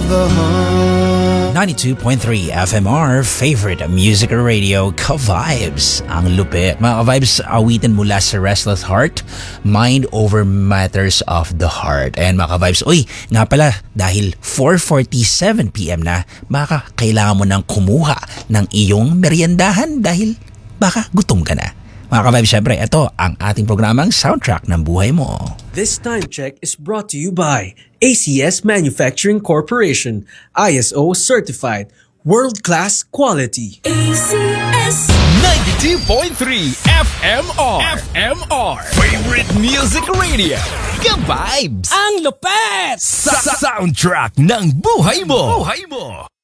the heart. 92.3 FMR, favorite music radio, Ka-Vibes. Ang lupit. Mga Ka-Vibes, awitin mula sa Restless Heart, Mind Over Matters of the Heart. And mga Ka-Vibes, nga pala, dahil 4:47 PM na, baka kailangan mo nang kumuha ng iyong meriendahan dahil baka gutom ka na. Mga Ka-Vibes, syempre, ito ang ating programang soundtrack ng buhay mo. This time check is brought to you by ACS Manufacturing Corporation, ISO certified, world-class quality. ACS 92.3 FMR. Favorite music radio. Ka-Vibes. Ang lupet! Sa soundtrack ng buhay mo.